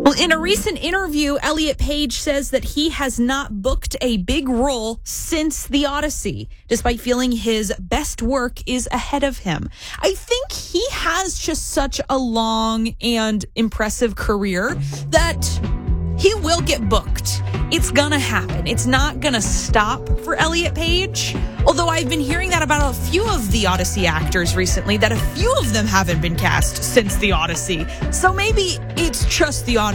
Well, in a recent interview, Elliot Page says that he has not booked a big role since The Odyssey, despite feeling his best work is ahead of him. I think he has just such a long and impressive career that he will get booked. It's gonna happen. It's not gonna stop for Elliot Page. Although I've been hearing that about a few of the Odyssey actors recently, that a few of them haven't been cast since The Odyssey. So maybe it's just The Odyssey